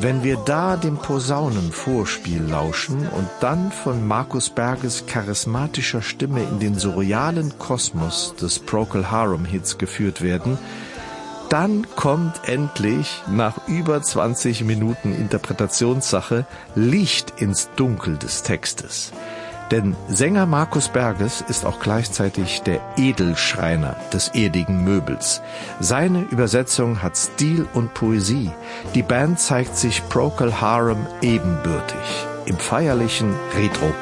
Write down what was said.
Wenn wir da dem Posaunenvorspiel lauschen und dann von Markus Berges charismatischer Stimme in den surrealen Kosmos des Procol Harum Hits geführt werden, dann kommt endlich nach über 20 Minuten Interpretationssache Licht ins Dunkel des Textes. Denn Sänger Markus Berges ist auch gleichzeitig der Edelschreiner des erdigen Möbels. Seine Übersetzung hat Stil und Poesie. Die Band zeigt sich Procol Harum ebenbürtig im feierlichen Retro-Pop.